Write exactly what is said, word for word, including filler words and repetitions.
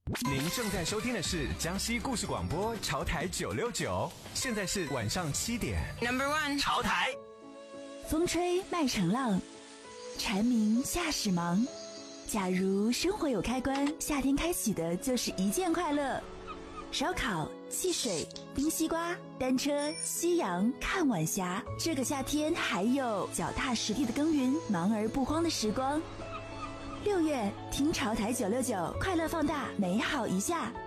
您正在收听的是江西故事广播潮台九六九，现在是晚上七点。 Number one， 潮台。 风吹麦成浪，蝉鸣夏始忙。假如生活有开关，夏天开启的就是一件快乐。烧烤、汽水、冰西瓜、单车、夕阳、看晚霞。这个夏天还有脚踏实地的耕耘，忙而不慌的时光。六月，听潮台九六九，快乐放大，美好一下。